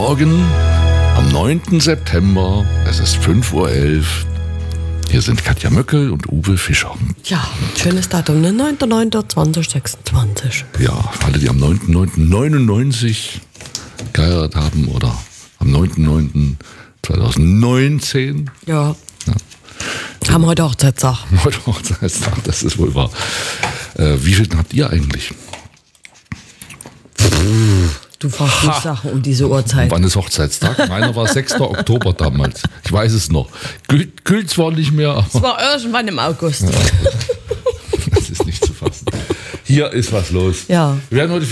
Morgen am 9. September. Es ist 5.11 Uhr. Hier sind Katja Möckel und Uwe Fischer. Ja, schönes Datum, ne? 9.9.2026. Ja, alle, die am 9.9.99 geheiratet haben oder am 9.9.2019. Ja. Haben heute Hochzeitstag. Heute Hochzeitstag, das ist wohl wahr. Wie viel habt ihr eigentlich? Du fragst mich Sachen um diese Uhrzeit. Wann ist Hochzeitstag? Meiner war 6. Oktober damals. Ich weiß es noch. Gilt zwar nicht mehr, aber Es war irgendwann im August. das ist nicht zu fassen. Hier ist was los. Ja. Wir werden heute